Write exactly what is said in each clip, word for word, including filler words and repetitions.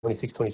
twenty-six, twenty-seven.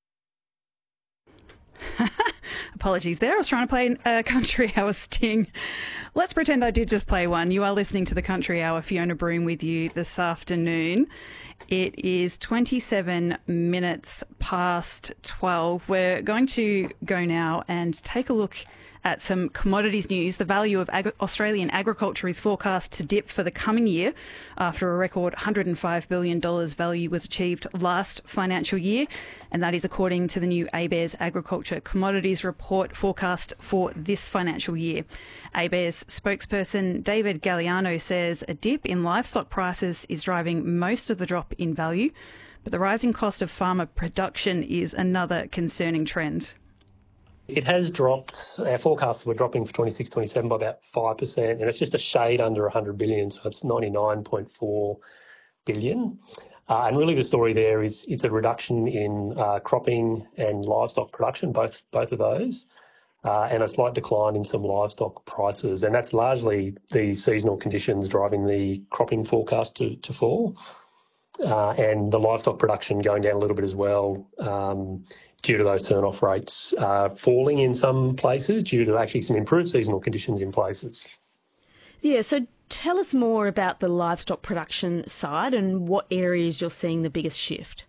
Apologies there. I was trying to play a Country Hour sting. Let's pretend I did just play one. You are listening to the Country Hour. Fiona Broome with you this afternoon. It is twenty-seven minutes past twelve. We're going to go now and take a look at some commodities news. The value of ag- Australian agriculture is forecast to dip for the coming year after a record one hundred five billion dollars value was achieved last financial year, and that is according to the new ABARES Agriculture Commodities Report forecast for this financial year. ABARES spokesperson David Galliano says a dip in livestock prices is driving most of the drop in value, but the rising cost of farmer production is another concerning trend. It has dropped. Our forecasts were dropping for twenty-six, twenty-seven by about five percent, and it's just a shade under one hundred billion, so it's ninety-nine point four billion. Uh, and really the story there is it's a reduction in uh, cropping and livestock production, both both of those, uh, and a slight decline in some livestock prices. And that's largely the seasonal conditions driving the cropping forecast to, to fall. Uh, and the livestock production going down a little bit as well um, due to those turn-off rates uh, falling in some places due to actually some improved seasonal conditions in places. Yeah, so tell us more about the livestock production side and what areas you're seeing the biggest shift.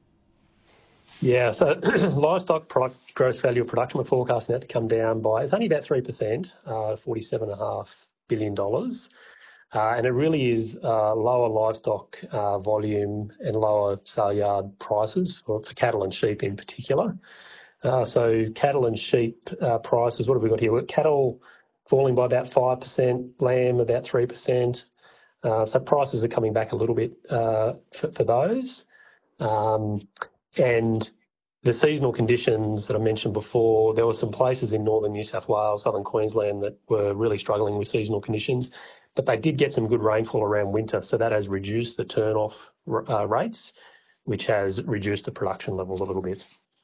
Yeah, so livestock product gross value of production, we're forecasting that to come down by, it's only about three percent, uh, forty-seven point five billion dollars. Uh, and it really is uh, lower livestock uh, volume and lower sale yard prices for, for cattle and sheep in particular. Uh, so cattle and sheep uh, prices, what have we got here? We've got cattle falling by about five percent, lamb about three percent. Uh, so prices are coming back a little bit uh, for, for those. Um, and the seasonal conditions that I mentioned before, there were some places in northern New South Wales, southern Queensland that were really struggling with seasonal conditions, but they did get some good rainfall around winter, so that has reduced the turn-off uh, rates, which has reduced the production levels a little bit.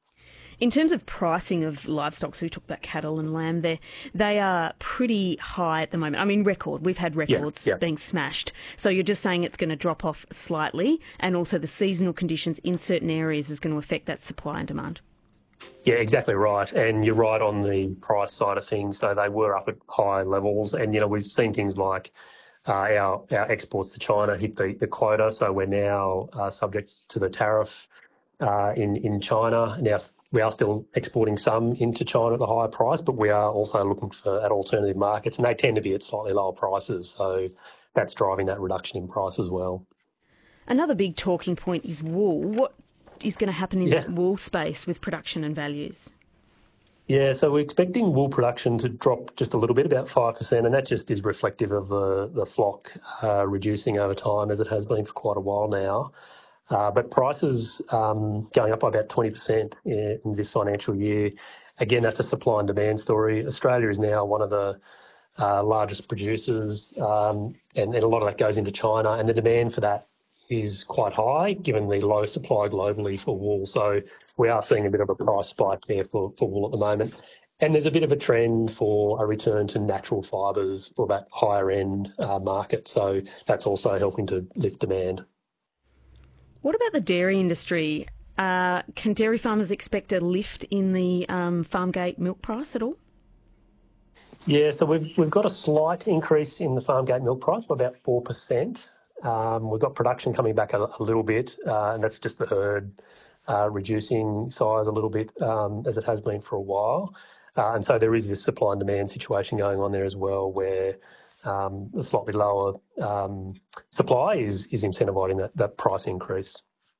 In terms of pricing of livestock, so we talked about cattle and lamb there, they are pretty high at the moment. I mean, record. We've had records yeah, yeah. being smashed. So you're just saying it's going to drop off slightly, and also the seasonal conditions in certain areas is going to affect that supply and demand. Yeah, exactly right. And you're right on the price side of things. So they were up at high levels. And, you know, we've seen things like uh, our, our exports to China hit the, the quota. So we're now uh, subject to the tariff uh, in, in China. Now, we are still exporting some into China at the higher price, but we are also looking for at alternative markets, and they tend to be at slightly lower prices. So that's driving that reduction in price as well. Another big talking point is wool. What is going to happen in yeah. that wool space with production and values? Yeah, so we're expecting wool production to drop just a little bit, about five percent, and that just is reflective of the, the flock uh, reducing over time, as it has been for quite a while now. Uh, but prices um, going up by about twenty percent in, in this financial year. Again, that's a supply and demand story. Australia is now one of the uh, largest producers, um, and, and a lot of that goes into China, and the demand for that is quite high given the low supply globally for wool. So we are seeing a bit of a price spike there for, for wool at the moment. And there's a bit of a trend for a return to natural fibres for that higher end uh, market. So that's also helping to lift demand. What about the dairy industry? Uh, can dairy farmers expect a lift in the um, farm gate milk price at all? Yeah, so we've we've got a slight increase in the farm gate milk price by about four percent. Um, we've got production coming back a, a little bit, uh, and that's just the herd uh, reducing size a little bit um, as it has been for a while. Uh, and so there is this supply and demand situation going on there as well, where um, the slightly lower um, supply is, is incentivising that, that price increase.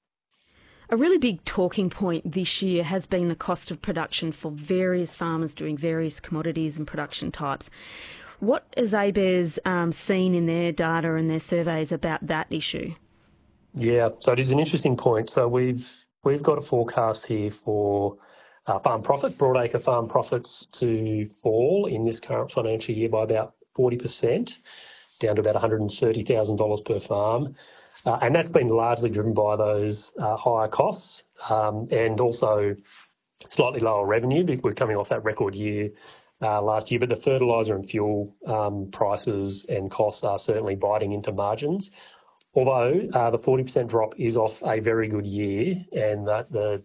A really big talking point this year has been the cost of production for various farmers doing various commodities and production types. What has ABARES um, seen in their data and their surveys about that issue? Yeah, so it is an interesting point. So we've we've got a forecast here for uh, farm profit, broadacre farm profits to fall in this current financial year by about forty percent, down to about one hundred thirty thousand dollars per farm. Uh, and that's been largely driven by those uh, higher costs um, and also slightly lower revenue. We're coming off that record year uh, last year, but the fertiliser and fuel um, prices and costs are certainly biting into margins. although uh, the forty percent drop is off a very good year, and that the